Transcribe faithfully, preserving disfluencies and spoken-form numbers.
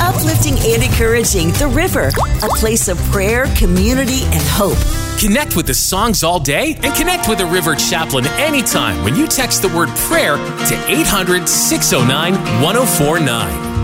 Uplifting and encouraging The River, a place of prayer, community, and hope. Connect with the songs all day and connect with the River Chaplain anytime when you text the word prayer to eight hundred, six oh nine, one oh four nine.